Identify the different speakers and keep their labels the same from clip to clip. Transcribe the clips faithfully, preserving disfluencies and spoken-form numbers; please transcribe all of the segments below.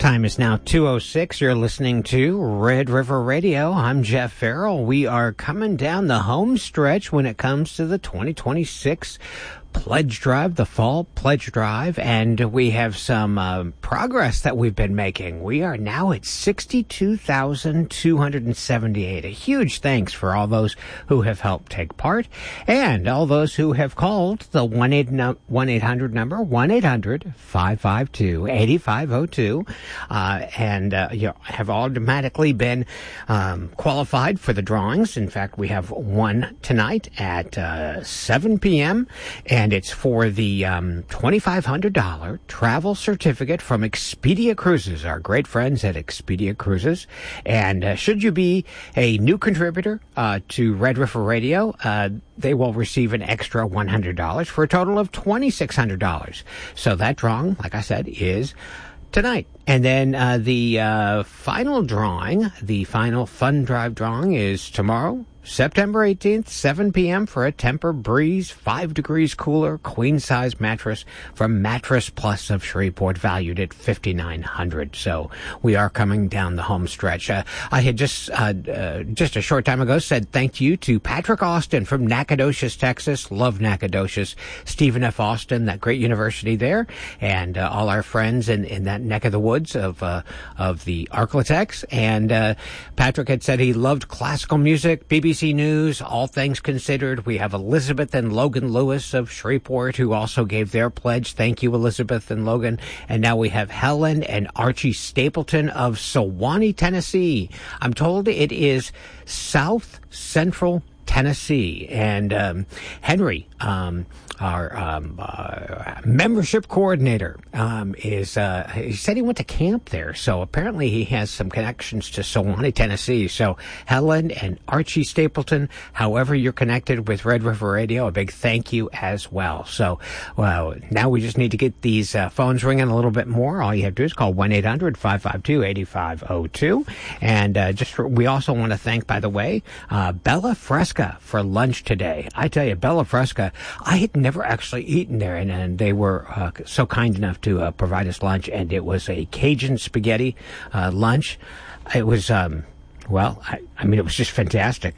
Speaker 1: Time is now two oh six. You're listening to Red River Radio. I'm Jeff Farrell. We are coming down the home stretch when it comes to the twenty twenty-six Pledge Drive, the Fall Pledge Drive, and we have some uh, progress that we've been making. We are now at sixty-two thousand two hundred seventy-eight. A huge thanks for all those who have helped take part and all those who have called the one eight hundred number, one eight hundred five five two eight five zero two, uh, and uh, you know, have automatically been um, qualified for the drawings. In fact, we have one tonight at uh, seven p.m., and And it's for the um, twenty-five hundred dollars travel certificate from Expedia Cruises, our great friends at Expedia Cruises. And uh, should you be a new contributor uh, to Red River Radio, uh, they will receive an extra one hundred dollars for a total of twenty-six hundred dollars. So that drawing, like I said, is tonight. And then uh, the uh, final drawing, the final Fun Drive drawing, is tomorrow, September eighteenth, seven p.m. for a Temper Breeze, five degrees cooler, queen-size mattress from Mattress Plus of Shreveport, valued at fifty-nine hundred dollars. So we are coming down the home stretch. Uh, I had just uh, uh, just a short time ago said thank you to Patrick Austin from Nacogdoches, Texas. Love Nacogdoches. Stephen F. Austin, that great university there, and uh, all our friends in, in that neck of the woods of uh, of the Arklatex. And uh, Patrick had said he loved classical music, B B C News, All Things Considered. We have Elizabeth and Logan Lewis of Shreveport who also gave their pledge. Thank you, Elizabeth and Logan. And now we have Helen and Archie Stapleton of Sewanee, Tennessee. I'm told it is South Central Tennessee. And um, Henry, um, our um, uh, membership coordinator, um, is uh, he said he went to camp there. So apparently he has some connections to Sewanee, Tennessee. So Helen and Archie Stapleton, however you're connected with Red River Radio, a big thank you as well. So well, now we just need to get these uh, phones ringing a little bit more. All you have to do is call one eight hundred five five two eight five zero two. And uh, just for, we also want to thank, by the way, uh, Bella Fresca for lunch today. I tell you, Bella Fresca, I had never actually eaten there, and, and they were uh, so kind enough to uh, provide us lunch, and it was a Cajun spaghetti uh, lunch. It was, um, well, I, I mean, it was just fantastic.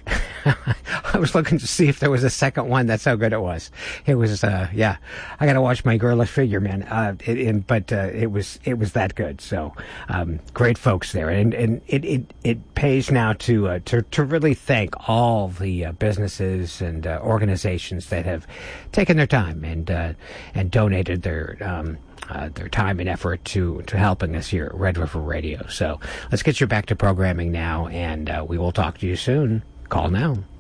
Speaker 1: I was looking to see if there was a second one. That's how good it was. It was, uh, yeah, I got to watch my girlish figure, man. Uh, it, it, but uh, it was it was that good. So um, great folks there, and and it it, it pays now to uh, to to really thank all the uh, businesses and uh, organizations that have taken their time and uh, and donated their. Um, Uh, their time and effort to, to helping us here at Red River Radio. So let's get you back to programming now, and uh, we will talk to you soon. Call now.